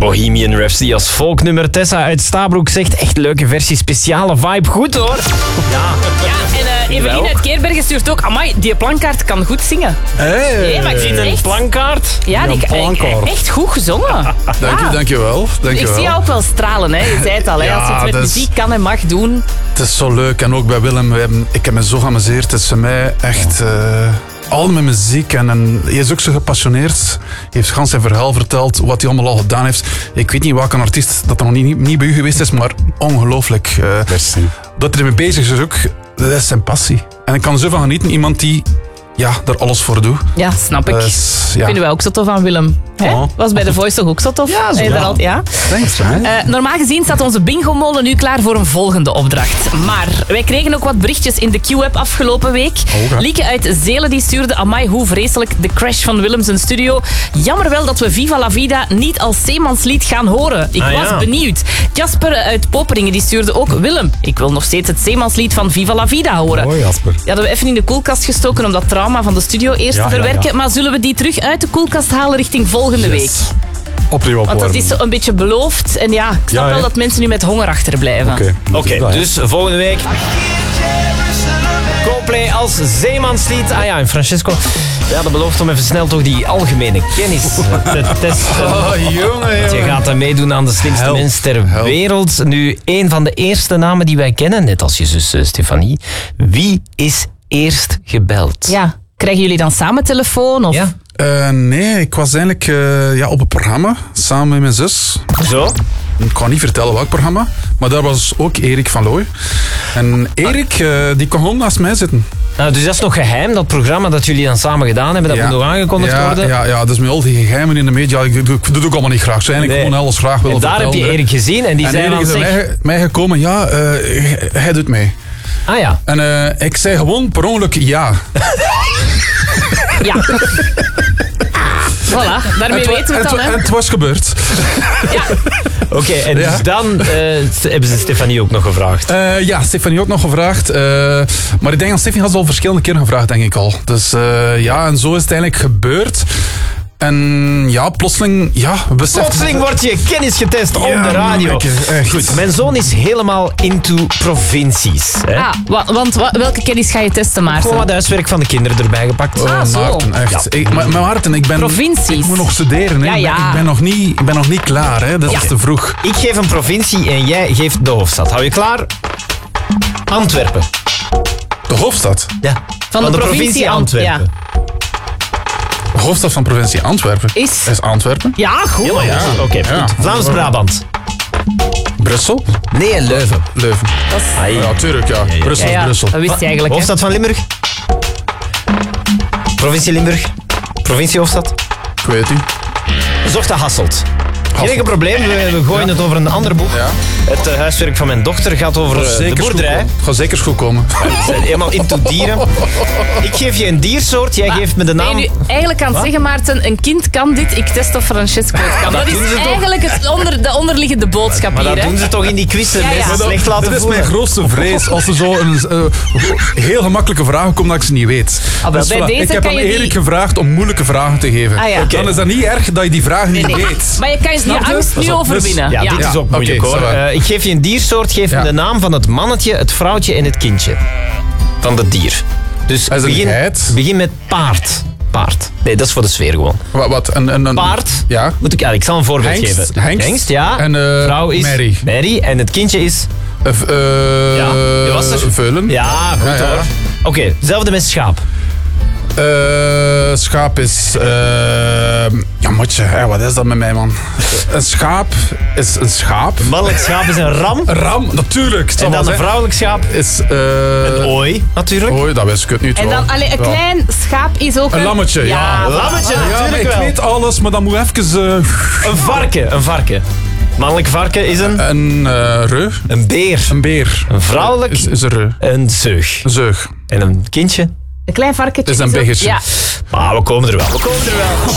Bohemian Rhapsody als folknummer. Tessa uit Stabroek zegt echt leuke versie, speciale vibe. Goed hoor. Ja, en Evelien uit Keerbergen stuurt ook... Amai, die plankaart kan goed zingen. Hey. Maar ik vind het Een echt... plankaart. Ja, die plankaart. echt goed gezongen. Dankjewel. Ik zie jou ook wel stralen, hè. Je zei het al, hè. Als je het met muziek kan en mag doen. Het is zo leuk. En ook bij Willem, ik heb me zo geamuseerd. Het is voor mij echt... al met muziek en hij is ook zo gepassioneerd. Hij heeft gans zijn verhaal verteld, wat hij allemaal al gedaan heeft. Ik weet niet welke artiest dat er nog niet bij u geweest is, maar ongelooflijk. Dat hij ermee bezig is ook, dat is zijn passie. En ik kan er zo van genieten, iemand die daar alles voor doet. Ja, snap ik. Vinden wij ook zo tof aan Willem. Oh. Was bij The Voice toch ook zo tof? Ja, zo. Thanks, normaal gezien staat onze bingo-molen nu klaar voor een volgende opdracht. Maar wij kregen ook wat berichtjes in de Q-app afgelopen week. Lieke uit Zelen die stuurde... Amai, hoe vreselijk, de crash van Willem zijn studio. Jammer wel dat we Viva la Vida niet als zeemanslied gaan horen. Ik was benieuwd. Jasper uit Poperingen die stuurde ook... Willem, ik wil nog steeds het zeemanslied van Viva la Vida horen. Mooi, Jasper. Die hadden we even in de koelkast gestoken om dat trauma van de studio eerst te verwerken. Ja. Maar zullen we die terug uit de koelkast halen richting volgende week? Opnieuw opwarmen. Want dat is zo een beetje beloofd. En ik snap wel dat mensen nu met honger achterblijven. Oké, dus volgende week... Coldplay als zeemanslied. En Francesco... Ja, dat belooft om even snel toch die algemene kennis te testen. Jongen. Je gaat dan meedoen aan de slimste mens ter wereld. Nu, een van de eerste namen die wij kennen, net als je zus Stefanie. Wie is eerst gebeld? Ja. Krijgen jullie dan samen telefoon? Of? Ja. Nee, ik was eigenlijk op een programma samen met mijn zus. Zo? Ik kan niet vertellen welk programma, maar daar was ook Erik van Looy. En Erik, die kon gewoon naast mij zitten. Nou, dus dat is nog geheim, dat programma dat jullie dan samen gedaan hebben, dat moet nog aangekondigd worden? Ja, dus met al die geheimen in de media, ik doe het ook allemaal niet graag. Zo eigenlijk gewoon alles graag willen vertellen. En daar heb je Erik gezien en die zei Erik dan... is mij gekomen, hij doet mee. Ah ja. En ik zei gewoon per ongeluk ja. Ja. Voilà, daarmee weten we het dan. En het was gebeurd. Ja. Oké, en dus dan hebben ze Stefanie ook nog gevraagd. Stefanie ook nog gevraagd. Maar ik denk dat Stefanie had ze al verschillende keren gevraagd, denk ik al. Dus en zo is het eigenlijk gebeurd. En plotseling... Plotseling wordt je kennis getest op de radio. Goed, mijn zoon is helemaal into provincies. Hè? Want welke kennis ga je testen, Maarten? Gewoon wat huiswerk van de kinderen erbij gepakt. Zo. Maarten, echt. Maar Maarten, ik ben... Provincies. Ik moet nog studeren. Hè. Ik ben nog niet klaar. Hè. Dat is te vroeg. Ik geef een provincie en jij geeft de hoofdstad. Hou je klaar? Antwerpen. De hoofdstad? Ja. Van de provincie Antwerpen. Ja. De hoofdstad van provincie Antwerpen is Antwerpen. Ja, goed. Oké, goed. Vlaams-Brabant. Brussel? Nee, Leuven. Leuven. Ja, tuurlijk, ja. Brussel is Brussel. Dat wist je eigenlijk. Hoofdstad van Limburg? Provincie Limburg. Provincie hoofdstad? Ik weet het niet. Zocht Hasselt. Geen enkel probleem, we gooien het over een ander boek. Ja. Het huiswerk van mijn dochter gaat over de boerderij. Het gaat zeker goed komen. We zijn helemaal into dieren. Ik geef je een diersoort, jij geeft me de naam. Nee, nu eigenlijk kan zeggen, Maarten, een kind kan dit, ik test of Francesco het kan. Dat is eigenlijk de onderliggende boodschap maar hier. Maar dat doen ze toch in die quizzen, mensen slecht laten voelen. Dit is mijn grootste vrees, als er zo heel gemakkelijke vragen komen dat ik ze niet weet. Dus ik heb aan Erik gevraagd om moeilijke vragen te geven. Dan is dat niet erg dat je die vragen niet weet. Maar je kan je angst nu overwinnen. Ja, dit is ook moeilijk hoor. Ik geef je een diersoort, geef me de naam van het mannetje, het vrouwtje en het kindje. Van het dier. Dus begin met paard. Paard. Nee, dat is voor de sfeer gewoon. Wat? Een paard. Ja. Ik zal een voorbeeld geven. Hengst, ja. En vrouw is Mary. En het kindje is... Veulen. Ja, goed hoor. Oké, hetzelfde met schaap. Schaap is... motje, wat is dat met mij, man? Een schaap is een schaap. Een mannelijk schaap is een ram. Een ram, natuurlijk. En dan een vrouwelijk schaap is... een ooi, natuurlijk. Ooi, dat wist ik het niet. En dan een klein schaap is ook een lammetje, ja. Een lammetje, natuurlijk wel. Ik weet alles, maar dan moet even... Een varken. Mannelijk varken is een... Een reu. Een beer. Een beer. Een vrouwelijk... Is een reu. Een zeug. Een zeug. En een kindje... Een klein varkentje. Het is een biggetje. Ja. Maar we komen er wel.